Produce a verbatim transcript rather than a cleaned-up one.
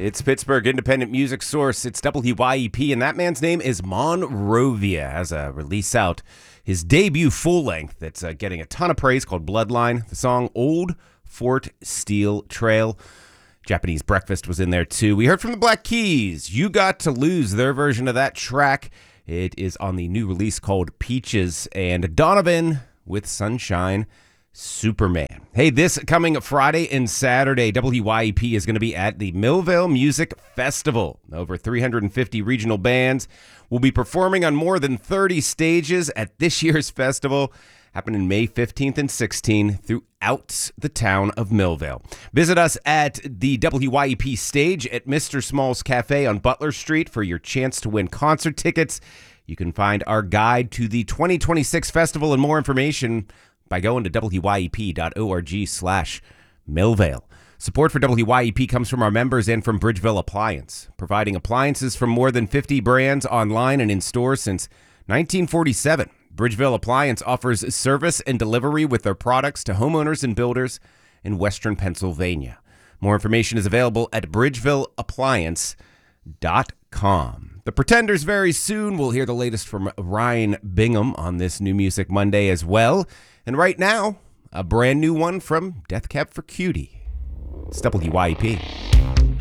It's Pittsburgh independent music source. It's W Y E P, and that man's name is Monrovia. Has a release out, his debut full length that's uh, getting a ton of praise called Bloodline. The song Old Fort Steel Trail. Japanese Breakfast was in there too. We heard from the Black Keys. You Got to Lose, their version of that track. It is on the new release called Peaches, and Donovan with Sunshine Superman. Hey, this coming Friday and Saturday, W Y E P is going to be at the Millvale Music Festival. Over three hundred fifty regional bands will be performing on more than thirty stages at this year's festival, happening May fifteenth and sixteenth throughout the town of Millvale. Visit us at the W Y E P stage at Mister Small's Cafe on Butler Street for your chance to win concert tickets. You can find our guide to the twenty twenty-six festival and more information by going to W Y E P dot org slash Millvale. Support for W Y E P comes from our members and from Bridgeville Appliance, providing appliances from more than fifty brands online and in stores since nineteen forty-seven. Bridgeville Appliance offers service and delivery with their products to homeowners and builders in Western Pennsylvania. More information is available at bridgeville appliance dot com. The Pretenders very soon. We'll hear the latest from Ryan Bingham on this New Music Monday as well. And right now, a brand new one from Death Cab for Cutie. It's W Y E P.